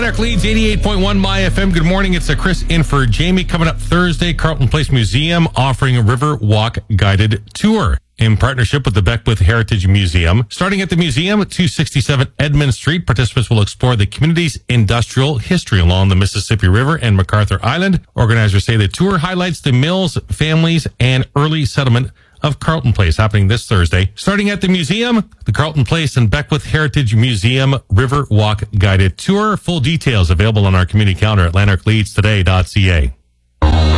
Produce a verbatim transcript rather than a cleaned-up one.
Lanark Leeds, eighty-eight point one My F M. Good morning. It's a Chris in for Jamie. Coming up Thursday, Carlton Place Museum offering a river walk guided tour in partnership with the Beckwith Heritage Museum. Starting at the museum at two sixty-seven Edmund Street, participants will explore the community's industrial history along the Mississippi River and MacArthur Island. Organizers say the tour highlights the mills, families, and early settlement of Carlton Place, happening this Thursday. Starting at the museum, the Carlton Place and Beckwith Heritage Museum River Walk Guided Tour. Full details available on our community calendar at lanark leeds today dot c a.